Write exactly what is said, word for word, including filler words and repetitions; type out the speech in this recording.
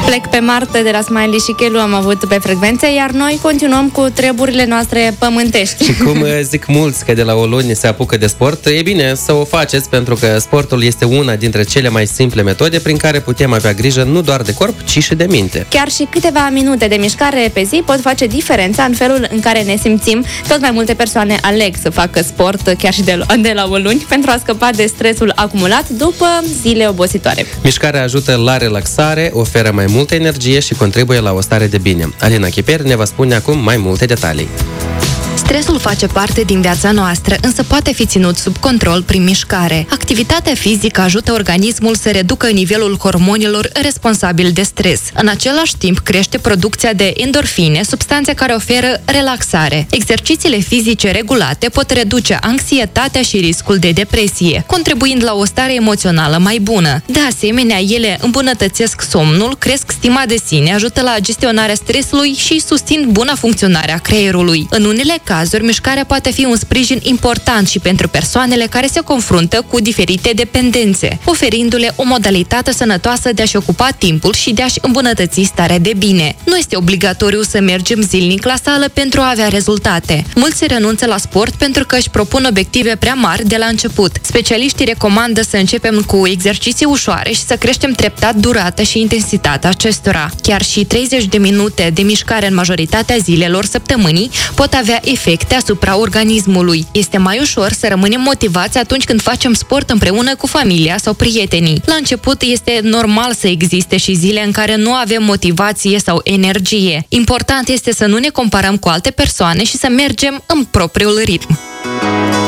Plec pe Marte de la Smiley și Chelu am avut pe frecvențe, iar noi continuăm cu treburile noastre pământești. Și cum zic mulți că de la o luni se apucă de sport, e bine să o faceți, pentru că sportul este una dintre cele mai simple metode prin care putem avea grijă nu doar de corp, ci și de minte. Chiar și câteva minute de mișcare pe zi pot face diferența în felul în care ne simțim. Tot mai multe persoane aleg să facă sport chiar și de la, de la o luni pentru a scăpa de stresul acumulat după zile obositoare. Mișcarea ajută la relaxare, oferă mai multă energie și contribuie la o stare de bine. Alina Chiper ne va spune acum mai multe detalii. Stresul face parte din viața noastră, însă poate fi ținut sub control prin mișcare. Activitatea fizică ajută organismul să reducă nivelul hormonilor responsabili de stres. În același timp, crește producția de endorfine, substanțe care oferă relaxare. Exercițiile fizice regulate pot reduce anxietatea și riscul de depresie, contribuind la o stare emoțională mai bună. De asemenea, ele îmbunătățesc somnul, cresc stima de sine, ajută la gestionarea stresului și susțin buna funcționare a creierului. În unele cazuri, mișcarea poate fi un sprijin important și pentru persoanele care se confruntă cu diferite dependențe, oferindu-le o modalitate sănătoasă de a-și ocupa timpul și de a-și îmbunătăți starea de bine. Nu este obligatoriu să mergem zilnic la sală pentru a avea rezultate. Mulți renunță la sport pentru că își propun obiective prea mari de la început. Specialiștii recomandă să începem cu exerciții ușoare și să creștem treptat durata și intensitatea acestora. Chiar și treizeci de minute de mișcare în majoritatea zilelor săptămânii pot avea efecte asupra organismului. Este mai ușor să rămânem motivați atunci când facem sport împreună cu familia sau prietenii. La început este normal să existe și zile în care nu avem motivație sau energie. Important este să nu ne comparăm cu alte persoane și să mergem în propriul ritm.